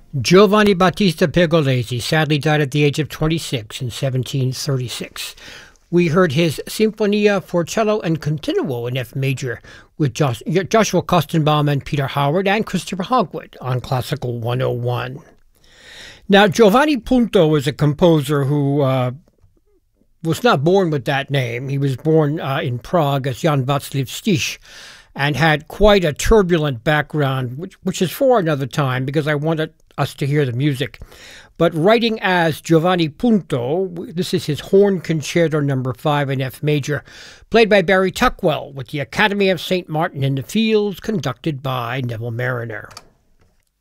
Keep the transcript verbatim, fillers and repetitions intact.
Giovanni Battista Pergolesi sadly died at the age of twenty-six in seventeen thirty-six. We heard his Sinfonia for cello and continuo in F major with Josh, Joshua Kostenbaum and Peter Howard and Christopher Hogwood on Classical one oh one. Now, Giovanni Punto is a composer who uh, was not born with that name. He was born uh, in Prague as Jan Václav Stich and had quite a turbulent background, which, which is for another time because I wanted us to hear the music. But writing as Giovanni Punto, this is his Horn Concerto number five in F major, played by Barry Tuckwell with the Academy of Saint Martin in the Fields, conducted by Neville Marriner.